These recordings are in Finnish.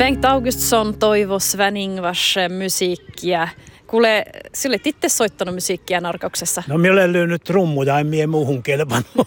Bengt Augustsson, Toivo Sveningvars musiikkia. Kuule, sä olet itse soittanut musiikkia Narkoksessa. No minä olen lyönyt trummuja, en minä muuhun kelpannut.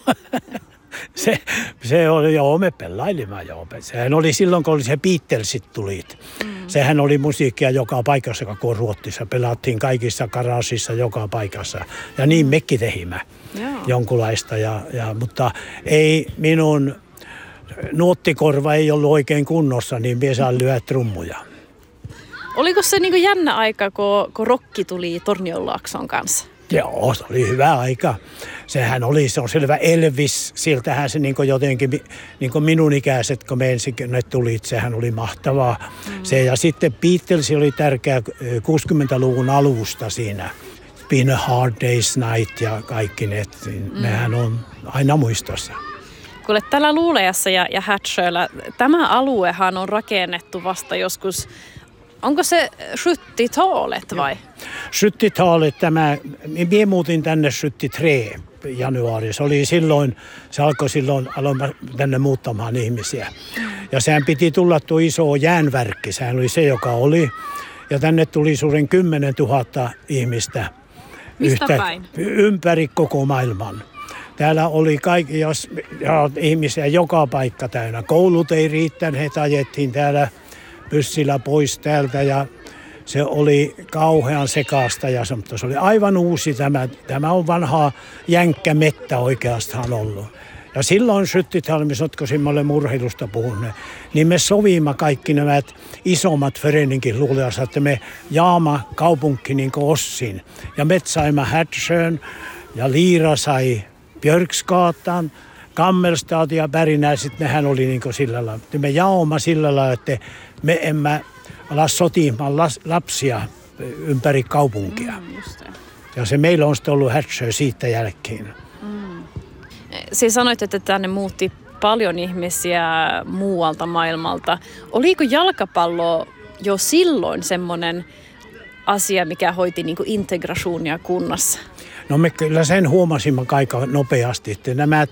se oli, joo, me pelailimme, joo. Sehän oli silloin, kun oli se Beatlesit tulit. Sehän oli musiikkia joka paikassa, kun Ruotsissa pelattiin kaikissa garaasissa joka paikassa. Ja niin mekin tehimme jonkunlaista, mutta ei minun nuottikorva ei ollut oikein kunnossa, niin minä saan lyödä trummuja. Oliko se niin kuin jännä aika, kun rokki tuli Tornionlaakson kanssa? Joo, se oli hyvä aika. Se on selvä Elvis. Siltähän se niin jotenkin, niin minun ikäiset, kun me ensin ne tulit, sehän oli mahtavaa. Se, ja sitten Beatles oli tärkeä 60-luvun alusta siinä. Been a Hard Day's Night ja kaikki ne, nehän on aina muistossa. Kuule, täällä Luuleassa ja Hätschöllä tämä aluehan on rakennettu vasta joskus. Onko se 70-talet vai? 70-talet minä muutin tänne 73 januari. Se alkoi silloin, aloin tänne muuttamaan ihmisiä. Ja sehän piti tulla tuo iso jäänvärkki, sehän oli se, joka oli. Ja tänne tuli suurin 10 000 ihmistä. Mistä päin? Ympäri koko maailman. Täällä oli ihmisiä joka paikka täynnä. Koulut ei riittäneet, ajettiin täällä pyssillä pois täältä ja se oli kauhean sekaasta ja se oli aivan uusi tämä. Tämä on vanhaa jänkkämettä oikeastaan ollut. Ja silloin syttitalmisotkosimmalle murheilusta puhuneet, niin me sovimme kaikki nämä isommat föreninkin Luuleassa, että me jaama kaupunki niin kuin Ossin. Ja me saimme Hätschön ja Liira sai Björksgatan, Gammelstad ja Bergnäsit, nehän oli niin kuin sillä lailla. Me jaomme sillä lailla, että me emme ala sotimaan lapsia ympäri kaupunkia. Ja se meillä on sitten ollut Hätschö siitä jälkeen. Siis sanoit, että tänne muutti paljon ihmisiä muualta maailmalta. Oliko jalkapallo jo silloin semmoinen asia, mikä hoiti niin kuin integrationia kunnassa? No me kyllä sen huomasimme aika nopeasti, että nämä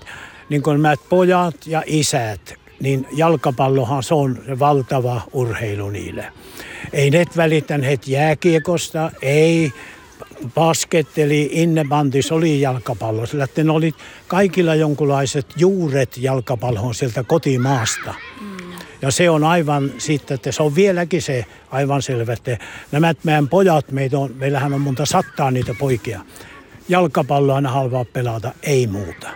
pojat ja isät, niin jalkapallohan se on se valtava urheilu niille. Ei ne välittäneet jääkiekosta, ei basket eli innebandys oli jalkapallo. Sillä ne oli kaikilla jonkunlaiset juuret jalkapalloon sieltä kotimaasta. Ja se on aivan sitten, että se on vieläkin se aivan selvä, että nämä meidän pojat, meillähän on monta sattaa niitä poikia. Jalkapalloa aina haluaa pelata, ei muuta.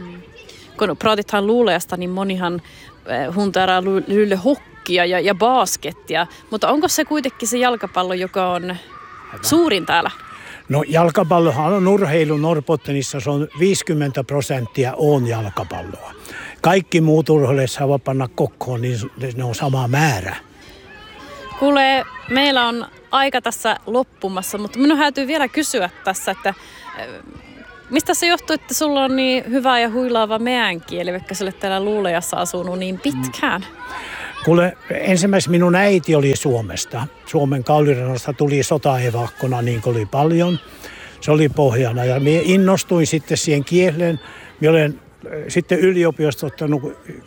Kun praatithan Luuleasta, niin monihan huntaraa lylle hokkia ja baskettia. Mutta onko se kuitenkin se jalkapallo, joka on suurin täällä? No jalkapallohan on urheilu Norrbottenissa, se on 50% on jalkapalloa. Kaikki muut urheilijat saavat panna kokkoon, niin ne on sama määrä. Kuule, meillä on aika tässä loppumassa, mutta minun täytyy vielä kysyä tässä, että mistä se johtuu, että sulla on niin hyvä ja huilaava meän kieli, vaikka sä olet täällä Luuleassa asunut niin pitkään? Kuule, ensimmäisenä minun äiti oli Suomesta. Suomen Kaulirannasta tuli sotaevakkona, niin kuin oli paljon. Se oli pohjana ja minä innostuin sitten siihen kieleen. Minä olen sitten yliopistossa ottanut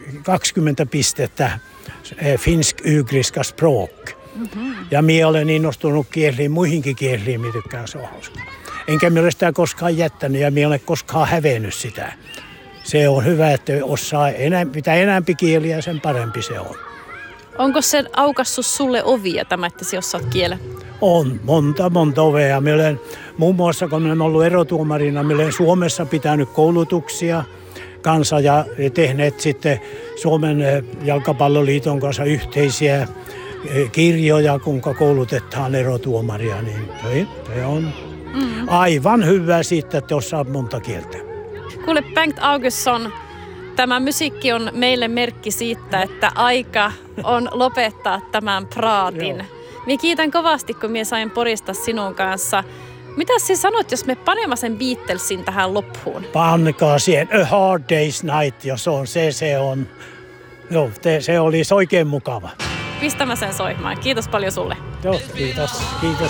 20 pistettä finsk ygriska språk. Ja minä olen innostunut kieliin, muihinkin kieliin, mitä tykkään, se on hauska. Enkä minä ole sitä koskaan jättänyt ja minä olen koskaan hävennyt sitä. Se on hyvä, että osaa mitä enemmän kieliä, sen parempi se on. Onko se aukaissut sulle ovia tämä, että sinä osaat kielen? On, monta ovea. Minä olen, muun muassa kun olen ollut erotuomarina, minä olen Suomessa pitänyt koulutuksia kanssa ja tehneet sitten Suomen jalkapalloliiton kanssa yhteisiä kirjoja, kuinka koulutetaan erotuomaria. Niin se on aivan hyvä siitä, että osaa monta kieltä. Kuule, Bengt Augustsson, tämä musiikki on meille merkki siitä, että aika on lopettaa tämän praatin. Minä kiitän kovasti, kun minä sain poristaa sinun kanssa. Mitä sinä sanot, jos me panemme sen Beatlesin tähän loppuun? Pankaa siihen A Hard Day's Night, ja se olisi oikein mukava. Pistämä sen soimaan. Kiitos paljon sulle. Joo, kiitos.